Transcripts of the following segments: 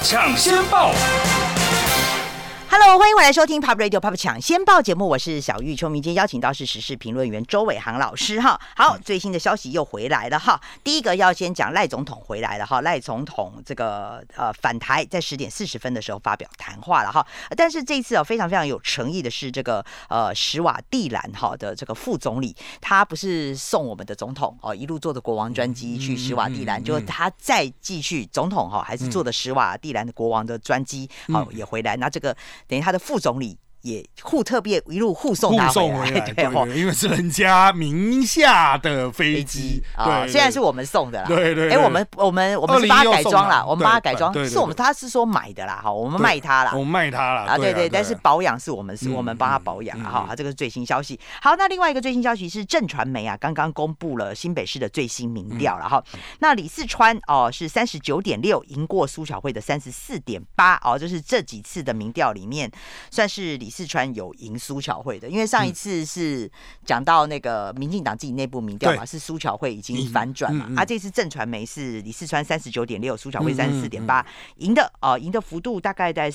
抢先报。 Hello， 欢迎回来收听 Pop Radio Pop 抢先报节目，我是小玉秋明。今天邀请到是时事评论员周伟航老师哈。好，最新的消息又回来了哈。第一个要先讲赖总统回来了哈，赖总统这个返台，在10点40分的时候发表谈话了哈。但是这一次非常非常有诚意的是这个史瓦蒂兰哈的这个副总理，他不是送我们的总统一路坐的国王专机去史瓦蒂兰，就他再继续总统还是坐的史瓦蒂兰的国王的专机也回来，那这个。等于他的副总理也特别一路护送他回来， 对，因为是人家名下的飞机，对， 虽然是我们送的啦， 对， 我们是帮他改装啦，我们帮他改装，是我们他是说买的啦，我们卖他啦， 我们卖他啦， 对，但是保养是我们帮他保养哈，这个是最新消息。好，那另外一个最新消息是正传媒刚刚公布了新北市的最新民调了哈，那李四川是39.6，赢过苏巧慧的34.8就是这几次的民调里面算是李四川有赢苏巧慧的，因为上一次是讲到那个民进党自己内部民调嘛，是苏巧慧已经反转嘛，这次正传媒是李四川39.6，苏巧慧34.8，赢的幅度大概在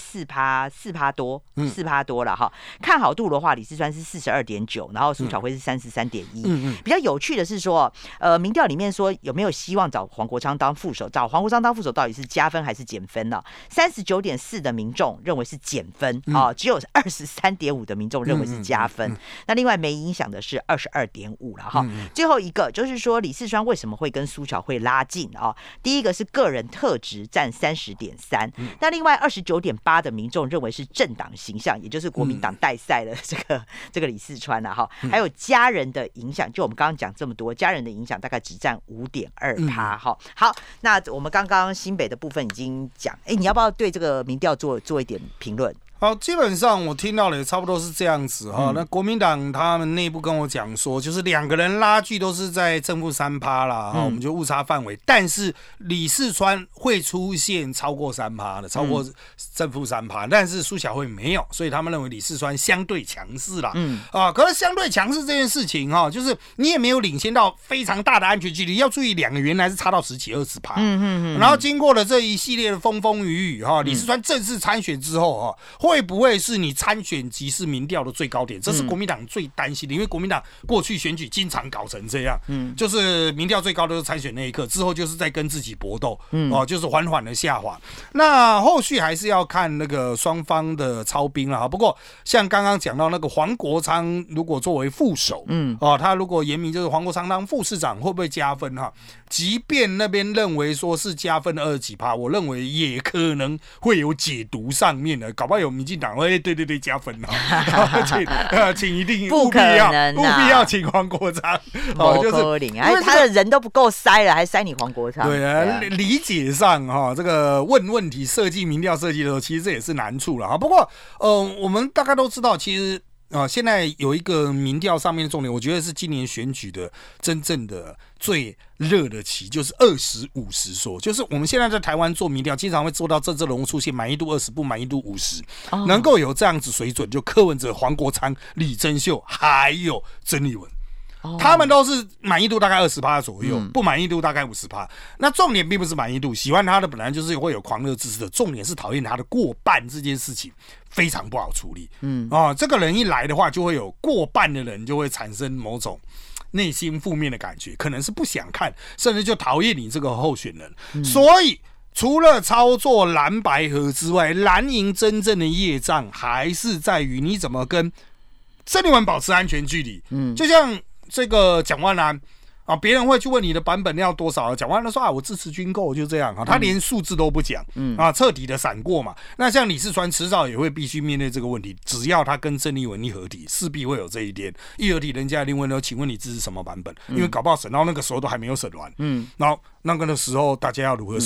4%多，4%多了哈。看好度的话，李四川是42.9，然后苏巧慧是33.1。比较有趣的是说，民调里面说有没有希望找黄国昌当副手？找黄国昌当副手到底是加分还是减分呢？39.4%的民众认为是减分只有23.5%的民众认为是加分，那另外没影响的是22.5%了哈。最后一个就是说李四川为什么会跟苏巧慧拉近第一个是个人特质占30.3%，那另外29.8%的民众认为是政党形象，也就是国民党带赛的这个李四川哈，还有家人的影响，就我们刚刚讲这么多，家人的影响大概只占5.2%哈。好，那我们刚刚新北的部分已经讲，你要不要对这个民调做一点评论？ 好，基本上我听到的也差不多是这样子哈。那国民党他们内部跟我讲说，就是2个人拉锯都是在正负3%啦，我们就误差范围。但是李四川会出现超过3%的，超过正负3%，但是苏巧慧没有，所以他们认为李四川相对强势啦。可是相对强势这件事情就是你也没有领先到非常大的安全距离，要注意2个原来是差到10几20%。然后经过了这一系列的风风雨雨李四川正式参选之后会不会是你参选即是民调的最高点？这是国民党最担心的，因为国民党过去选举经常搞成这样，就是民调最高的是参选那一刻，之后就是在跟自己搏斗，就是缓缓的下滑。那后续还是要看那个双方的操兵啦。不过像刚刚讲到那个黄国昌，如果作为副手，他如果严明就是黄国昌当副市长，会不会加分哈？即便那边认为说是加分20几%，我认为也可能会有解读上面的，搞不好有民进党对加分请一定务必要请黄国昌就是因为他的人都不够塞了，还塞你黄国昌。 对啊，理解上这个问题设计民调设计的时候，其实这也是难处了不过我们大概都知道，其实现在有一个民调上面的重点，我觉得是今年选举的真正的最热的期，就是20-50说，就是我们现在在台湾做民调，经常会做到政治人物出现满意度20，不满意度50，能够有这样子水准，就柯文哲、黄国昌、李珍秀还有曾丽文。他们都是满意度大概20%左右，不满意度大概50%。那重点并不是满意度，喜欢他的本来就是会有狂热支持的，重点是讨厌他的过半这件事情非常不好处理。这个人一来的话，就会有过半的人就会产生某种内心负面的感觉，可能是不想看，甚至就讨厌你这个候选人。所以除了操作蓝白合之外，蓝营真正的业障还是在于你怎么跟郑丽文保持安全距离。就像这个蒋万安别人会去问你的版本要多少，蒋万安说我支持军购，就这样他连数字都不讲，彻底的闪过嘛。那像李四川迟早也会必须面对这个问题，只要他跟郑丽文一合体，势必会有这一天。一合体，人家一定问说，请问你支持什么版本？因为搞不好审到那个时候都还没有审完，然后那个的时候大家要如何